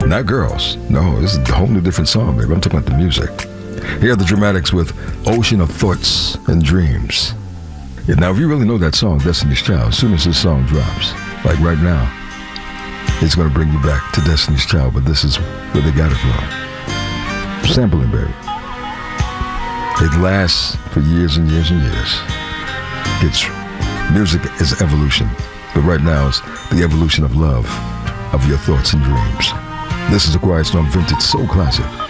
Not girls. No, this is a whole new different song, baby. I'm talking about the music. Here are the Dramatics with Ocean of Thoughts and Dreams. Yeah, now, if you really know that song, Destiny's Child, as soon as this song drops, like right now, it's going to bring you back to Destiny's Child, but this is where they got it from. Sampling, baby. It lasts for years and years and years. Music is evolution, but right now it's the evolution of love, of your thoughts and dreams. This is a Quiet Storm Vintage Soul Classic.